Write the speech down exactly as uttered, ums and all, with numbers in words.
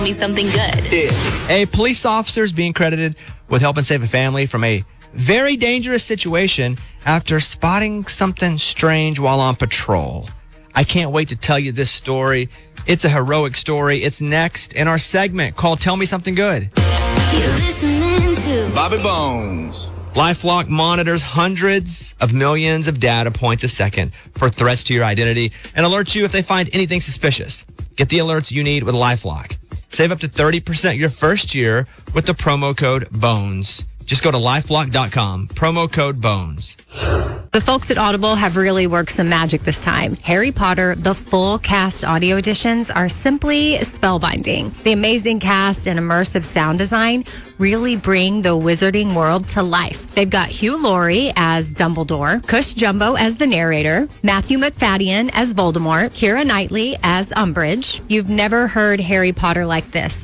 me something good. A police officer is being credited with helping save a family from a very dangerous situation after spotting something strange while on patrol. I can't wait to tell you this story. It's a heroic story. It's next in our segment called Tell Me Something Good. You're listening to Bobby Bones. LifeLock monitors hundreds of millions of data points a second for threats to your identity and alerts you if they find anything suspicious. Get the alerts you need with LifeLock. Save up to thirty percent your first year with the promo code BONES. Just go to lifelock dot com, promo code BONES. The folks at Audible have really worked some magic this time. Harry Potter, the full cast audio editions are simply spellbinding. The amazing cast and immersive sound design really bring the wizarding world to life. They've got Hugh Laurie as Dumbledore, Cush Jumbo as the narrator, Matthew McFadden as Voldemort, Keira Knightley as Umbridge. You've never heard Harry Potter like this.